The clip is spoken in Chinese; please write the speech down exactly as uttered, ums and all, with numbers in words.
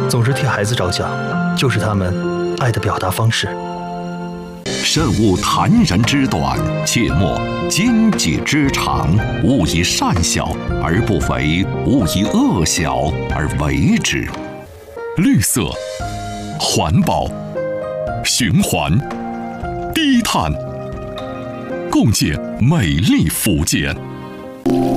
总是替孩子着想，就是他们爱的表达方式。 慎勿谈人之短，切莫奸己之长。勿以善小而不为，勿以恶小而为之。绿色、环保、循环、低碳，共建美丽福建。